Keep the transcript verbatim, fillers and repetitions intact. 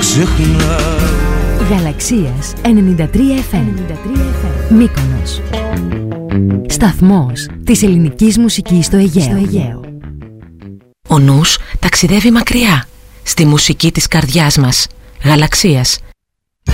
ξεχνάω. Γαλαξίας ενενήντα τρία εφ εμ, Μύκονος. Σταθμός της ελληνικής μουσικής στο Αιγαίο. στο Αιγαίο. Ο νους ταξιδεύει μακριά, στη μουσική της καρδιάς μας. Γαλαξίας